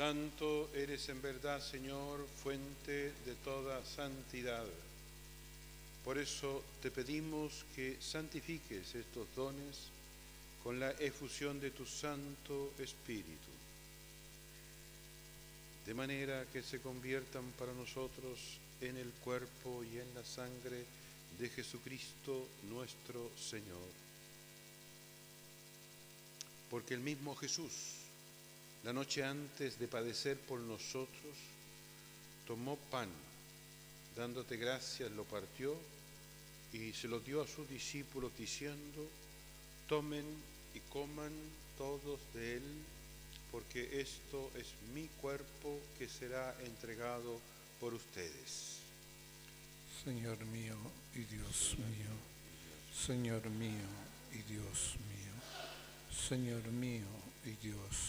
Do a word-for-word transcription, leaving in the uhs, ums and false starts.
Santo eres en verdad, Señor, fuente de toda santidad. Por eso te pedimos que santifiques estos dones con la efusión de tu Santo Espíritu, de manera que se conviertan para nosotros en el cuerpo y en la sangre de Jesucristo nuestro Señor. Porque el mismo Jesús, la noche antes de padecer por nosotros, tomó pan, dándote gracias, lo partió y se lo dio a sus discípulos diciendo: tomen y coman todos de él, porque esto es mi cuerpo que será entregado por ustedes. Señor mío y Dios mío, Señor mío y Dios mío, Señor mío y Dios